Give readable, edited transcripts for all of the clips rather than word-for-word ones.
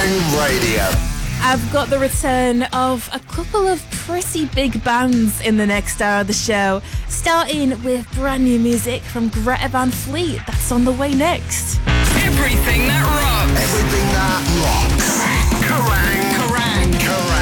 Kerrang Radio. I've got the return of a couple of pretty big bands in the next hour of the show, starting with brand new music from Greta Van Fleet. That's on the way next. Everything that rocks. Everything that rocks.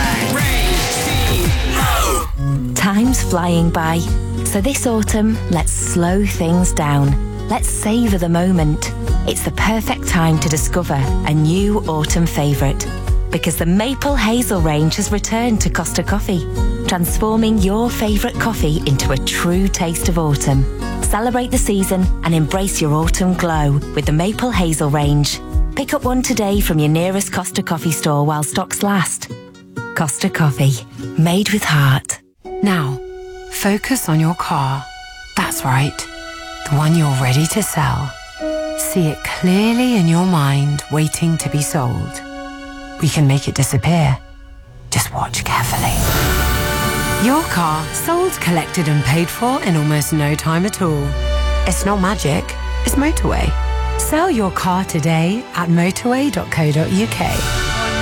Kerrang. Time's flying by, so this autumn, let's slow things down. Let's savour the moment. It's the perfect time to discover a new autumn favourite, because the Maple Hazel range has returned to Costa Coffee, transforming your favourite coffee into a true taste of autumn. Celebrate the season and embrace your autumn glow with the Maple Hazel range. Pick up one today from your nearest Costa Coffee store while stocks last. Costa Coffee, made with heart. Now, focus on your car. That's right, the one you're ready to sell. See it clearly in your mind, waiting to be sold. We can make it disappear. Just watch carefully. Your car sold, collected and paid for in almost no time at all. It's not magic, it's motorway. Sell your car today at motorway.co.uk.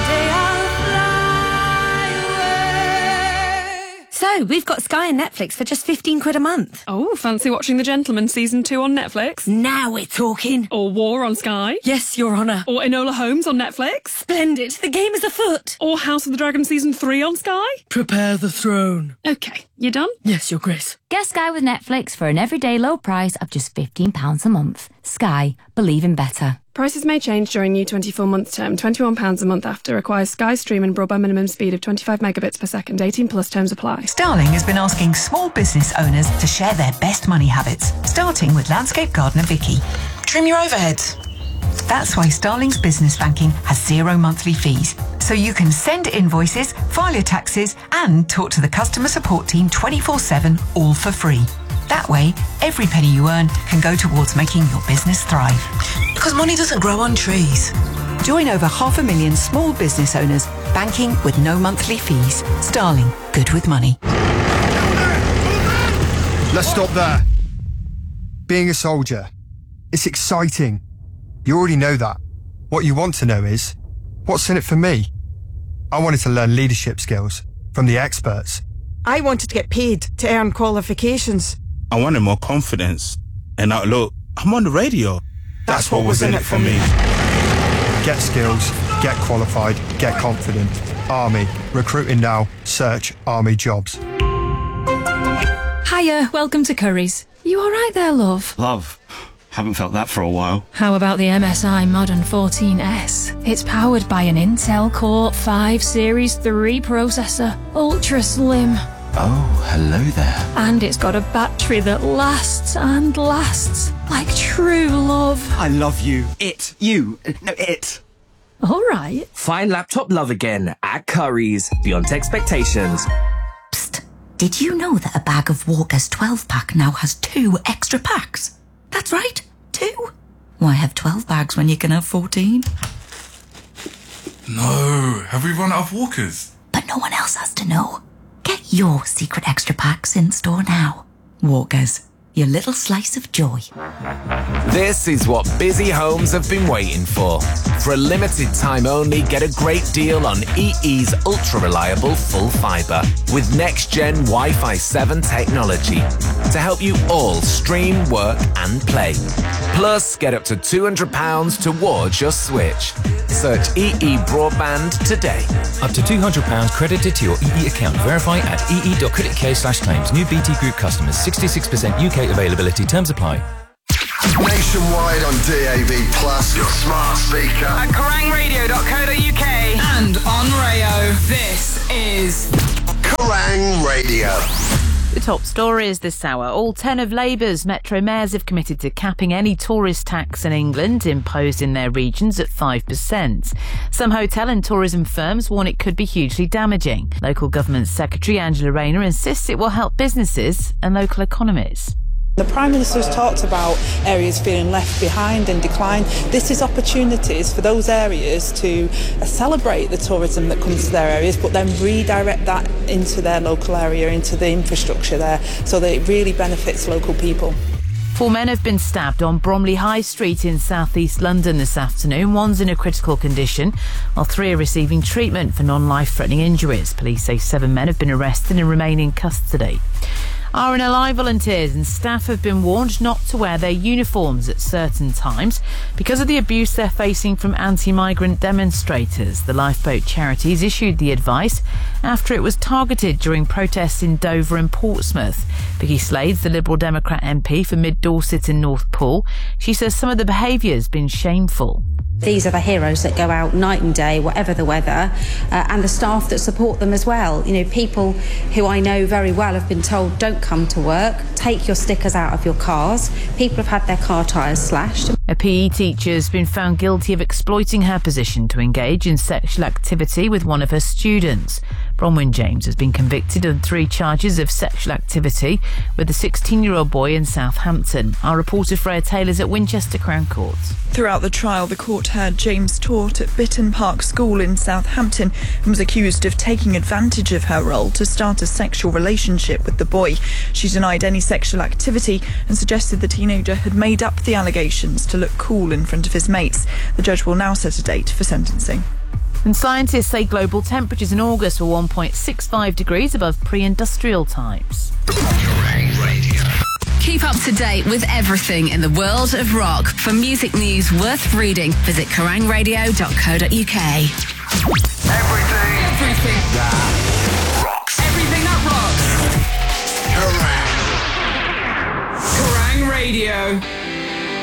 So, we've got Sky and Netflix for just 15 quid a month. Oh, fancy watching The Gentleman Season 2 on Netflix? Now we're talking. Or War on Sky? Yes, Your Honour. Or Enola Holmes on Netflix? Splendid. The game is afoot. Or House of the Dragon Season 3 on Sky? Prepare the throne. OK, you done? Yes, Your Grace. Get Sky with Netflix for an everyday low price of just £15 a month. Sky, believe in better. Prices may change during new 24-month term. £21 a month after. Requires Sky Stream and broadband minimum speed of 25 megabits per second. 18 plus terms apply. Starling has been asking small business owners to share their best money habits, starting with landscape gardener Vicky. Trim your overheads. That's why Starling's business banking has 0 monthly fees. So you can send invoices, file your taxes, and talk to the customer support team 24/7, all for free. That way, every penny you earn can go towards making your business thrive. Because money doesn't grow on trees. Join over 500,000 small business owners, banking with no monthly fees. Starling, good with money. Let's stop there. Being a soldier, it's exciting. You already know that. What you want to know is, what's in it for me? I wanted to learn leadership skills from the experts. I wanted to get paid to earn qualifications. I wanted more confidence. And now look, I'm on the radio. That's what was in it for me. Get skills, get qualified, get confident. Army, recruiting now, search Army jobs. Hiya, welcome to Curry's. You alright there, love? Love. Haven't felt that for a while. How about the MSI Modern 14S? It's powered by an Intel Core 5 Series 3 processor, ultra slim. Oh, hello there. And it's got a battery that lasts and lasts, like true love. I love you. It. Alright. Find laptop love again at Curry's, beyond expectations. Psst, did you know that a bag of Walker's 12-pack now has 2 extra packs? That's right, 2. Why have 12 bags when you can have 14? No, have we run out of Walkers? But no one else has to know. Get your secret extra packs in store now. Walkers, your little slice of joy. This is what busy homes have been waiting for. For a limited time only, get a great deal on EE's ultra-reliable full fibre with next-gen Wi-Fi 7 technology to help you all stream, work and play. Plus, get up to £200 towards your switch. Search EE Broadband today. Up to £200 credited to your EE account. Verify at ee.co.uk/claims. New BT Group customers. 66% UK availability. Terms apply. Nationwide on DAB+, your smart speaker. At kerrangradio.co.uk and on Rayo. This is Kerrang Radio. The top stories this hour. All 10 of Labour's Metro mayors have committed to capping any tourist tax in England imposed in their regions at 5%. Some hotel and tourism firms warn it could be hugely damaging. Local Government Secretary Angela Rayner insists it will help businesses and local economies. The Prime Minister's talked about areas feeling left behind and decline. This is opportunities for those areas to celebrate the tourism that comes to their areas, but then redirect that into their local area, into the infrastructure there, so that it really benefits local people. 4 men have been stabbed on Bromley High Street in south-east London this afternoon. One's in a critical condition, while 3 are receiving treatment for non-life-threatening injuries. Police say 7 men have been arrested and remain in custody. RNLI volunteers and staff have been warned not to wear their uniforms at certain times because of the abuse they're facing from anti-migrant demonstrators. The lifeboat charities issued the advice after it was targeted during protests in Dover and Portsmouth. Vicky Slade's the Liberal Democrat MP for Mid Dorset and North Pool. She says some of the behaviour's been shameful. These are the heroes that go out night and day, whatever the weather, and the staff that support them as well. You know, people who I know very well have been told, don't come to work, take your stickers out of your cars. People have had their car tyres slashed. A PE teacher has been found guilty of exploiting her position to engage in sexual activity with one of her students. Bronwyn James has been convicted on 3 charges of sexual activity with a 16-year-old boy in Southampton. Our reporter Freya Taylor's at Winchester Crown Court. Throughout the trial, the court heard James taught at Bitton Park School in Southampton and was accused of taking advantage of her role to start a sexual relationship with the boy. She denied any sexual activity and suggested the teenager had made up the allegations to look cool in front of his mates. The judge will now set a date for sentencing. And scientists say global temperatures in August were 1.65 degrees above pre-industrial times. Keep up to date with everything in the world of rock. For music news worth reading, visit kerangradio.co.uk. Everything that rocks. Everything that rocks. Kerrang! Kerrang Radio.